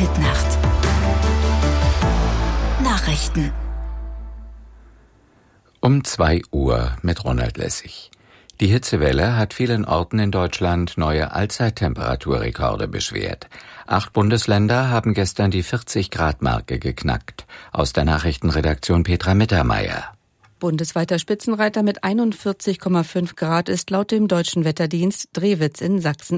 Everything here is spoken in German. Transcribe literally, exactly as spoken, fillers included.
Hitnacht. Nachrichten. Um zwei Uhr mit Ronald Lessig. Die Hitzewelle hat vielen Orten in Deutschland neue Allzeittemperaturrekorde beschert. Acht Bundesländer haben gestern die vierzig-Grad-Marke geknackt. Aus der Nachrichtenredaktion Petra Mittermeier. Bundesweiter Spitzenreiter mit einundvierzig Komma fünf Grad ist laut dem Deutschen Wetterdienst Drewitz in Sachsen.